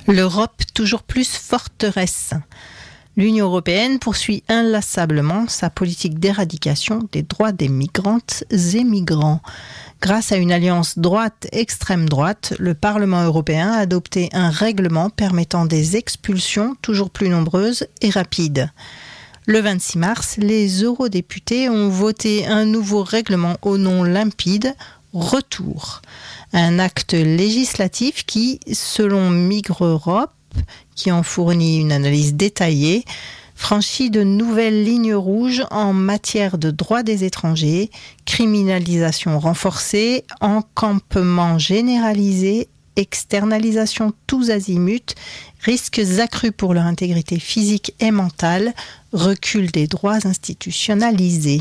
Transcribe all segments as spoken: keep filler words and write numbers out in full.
L'Europe toujours plus forteresse. L'Union européenne poursuit inlassablement sa politique d'éradication des droits des migrantes et migrants. Grâce à une alliance droite-extrême droite, le Parlement européen a adopté un règlement permettant des expulsions toujours plus nombreuses et rapides. Le vingt-six mars, les eurodéputés ont voté un nouveau règlement au nom limpide, Retour. Un acte législatif qui, selon Migre Europe, qui en fournit une analyse détaillée, franchit de nouvelles lignes rouges en matière de droits des étrangers, criminalisation renforcée, encampement généralisé, externalisation tous azimuts, risques accrus pour leur intégrité physique et mentale, recul des droits institutionnalisés.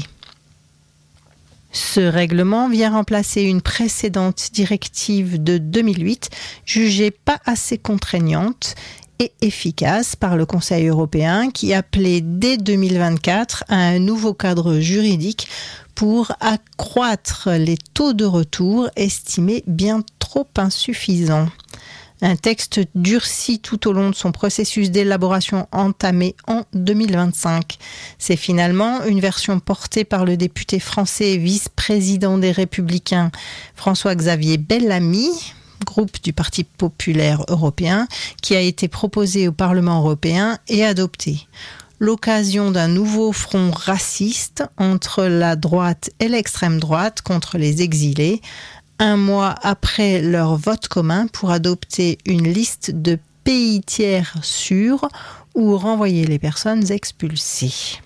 Ce règlement vient remplacer une précédente directive de deux mille huit, jugée pas assez contraignante et efficace par le Conseil européen, qui appelait dès deux mille vingt-quatre à un nouveau cadre juridique pour accroître les taux de retour estimés bien trop insuffisants. Un texte durci tout au long de son processus d'élaboration entamé en deux mille vingt-cinq. C'est finalement une version portée par le député français et vice-président des Républicains François-Xavier Bellamy, groupe du Parti populaire européen, qui a été proposée au Parlement européen et adoptée. L'occasion d'un nouveau front raciste entre la droite et l'extrême droite contre les exilés, un mois après leur vote commun pour adopter une liste de pays tiers sûrs où renvoyer les personnes expulsées.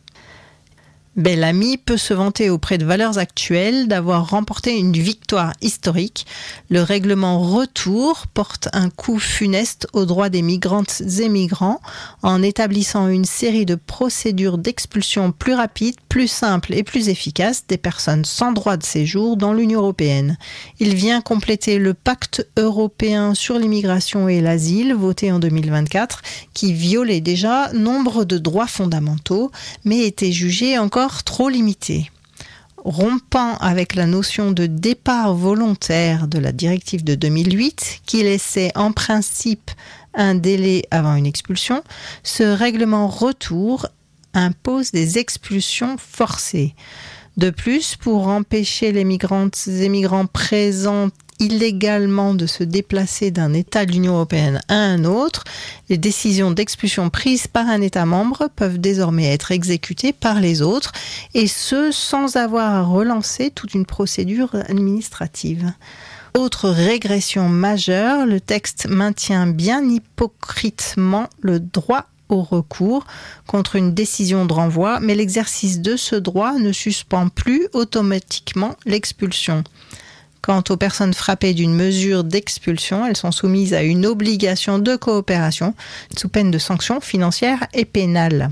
Bellamy peut se vanter auprès de Valeurs Actuelles d'avoir remporté une victoire historique. Le règlement Retour porte un coup funeste aux droits des migrantes et migrants en établissant une série de procédures d'expulsion plus rapides, plus simples et plus efficaces des personnes sans droit de séjour dans l'Union européenne. Il vient compléter le pacte européen sur l'immigration et l'asile voté en deux mille vingt-quatre qui violait déjà nombre de droits fondamentaux mais était jugé encore trop limité. Rompant avec la notion de départ volontaire de la directive de deux mille huit, qui laissait en principe un délai avant une expulsion, ce règlement Retour impose des expulsions forcées. De plus, pour empêcher les migrantes et migrants présents illégalement de se déplacer d'un État de l'Union européenne à un autre, les décisions d'expulsion prises par un État membre peuvent désormais être exécutées par les autres, et ce sans avoir à relancer toute une procédure administrative. Autre régression majeure, le texte maintient bien hypocritement le droit au recours contre une décision de renvoi, mais l'exercice de ce droit ne suspend plus automatiquement l'expulsion. Quant aux personnes frappées d'une mesure d'expulsion, elles sont soumises à une obligation de coopération sous peine de sanctions financières et pénales.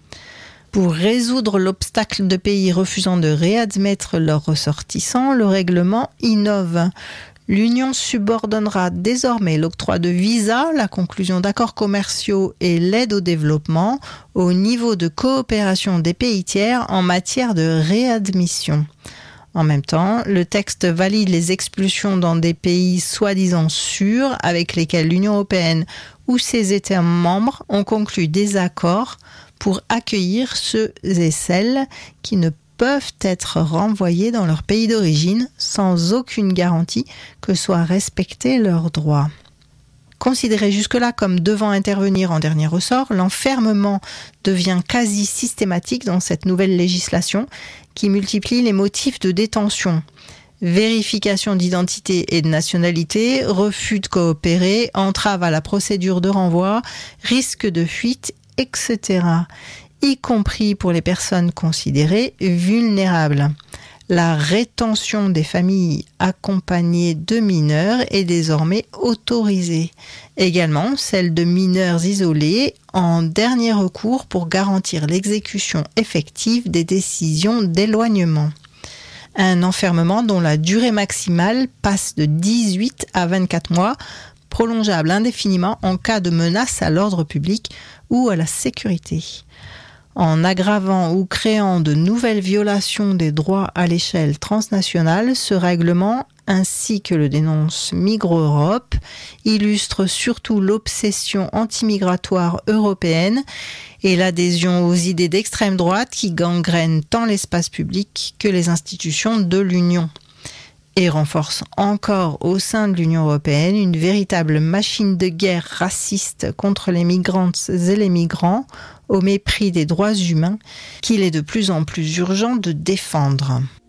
Pour résoudre l'obstacle de pays refusant de réadmettre leurs ressortissants, le règlement innove. L'Union subordonnera désormais l'octroi de visas, la conclusion d'accords commerciaux et l'aide au développement au niveau de coopération des pays tiers en matière de réadmission. En même temps, le texte valide les expulsions dans des pays soi-disant sûrs avec lesquels l'Union européenne ou ses États membres ont conclu des accords pour accueillir ceux et celles qui ne peuvent être renvoyés dans leur pays d'origine sans aucune garantie que soient respectés leurs droits. Considéré jusque-là comme devant intervenir en dernier ressort, l'enfermement devient quasi systématique dans cette nouvelle législation qui multiplie les motifs de détention. Vérification d'identité et de nationalité, refus de coopérer, entrave à la procédure de renvoi, risque de fuite, et cetera, y compris pour les personnes considérées vulnérables. La rétention des familles accompagnées de mineurs est désormais autorisée. Également celle de mineurs isolés en dernier recours pour garantir l'exécution effective des décisions d'éloignement. Un enfermement dont la durée maximale passe de dix-huit à vingt-quatre mois, prolongeable indéfiniment en cas de menace à l'ordre public ou à la sécurité. En aggravant ou créant de nouvelles violations des droits à l'échelle transnationale, ce règlement ainsi que le dénonce Migros-Europe, illustre surtout l'obsession antimigratoire européenne et l'adhésion aux idées d'extrême droite qui gangrènent tant l'espace public que les institutions de l'Union. Et renforce encore au sein de l'Union européenne une véritable machine de guerre raciste contre les migrantes et les migrants, au mépris des droits humains, qu'il est de plus en plus urgent de défendre.